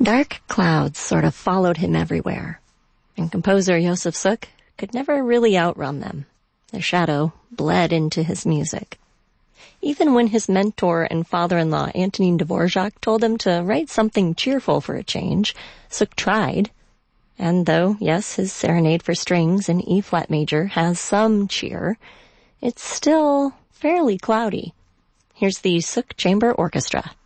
Dark clouds sort of followed him everywhere, and composer Josef Suk could never really outrun them. Their shadow bled into his music. Even when his mentor and father-in-law Antonin Dvorak told him to write something cheerful for a change, Suk tried. And though, yes, his Serenade for Strings in E-flat major has some cheer, it's still fairly cloudy. Here's the Suk Chamber Orchestra.